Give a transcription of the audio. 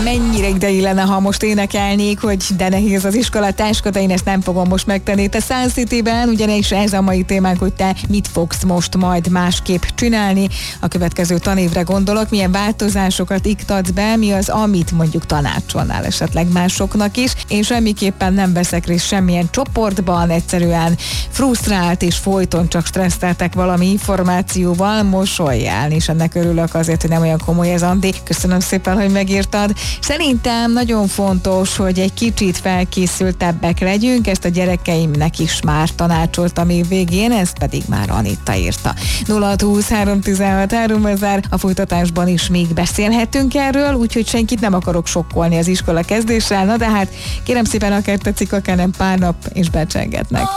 Mennyire idei lenne, ha most énekelnék, hogy de nehéz az iskolatáska, de én ezt nem fogom most megtenni. Te Sun City-ben, ugyanis ez a mai témánk, hogy te mit fogsz most majd másképp csinálni. A következő tanévre gondolok, milyen változásokat iktatsz be, mi az, amit mondjuk tanácsolnál esetleg másoknak is. Én semmiképpen nem veszek részt semmilyen csoportban, egyszerűen frusztrált és folyton csak stresszeltek valami információval, mosolyjál, és ennek örülök azért, hogy nem olyan komoly ez, Andi. Köszönöm szépen, hogy megírtad. Szerintem nagyon fontos, hogy egy kicsit felkészültebbek legyünk, ezt a gyerekeimnek is már tanácsoltam év végén, ezt pedig már Anita írta. 0620 316 3000, a folytatásban is még beszélhetünk erről, úgyhogy senkit nem akarok sokkolni az iskola kezdéssel, na de hát kérem szépen, akár tetszik, akár nem, pár nap és becsengetnek.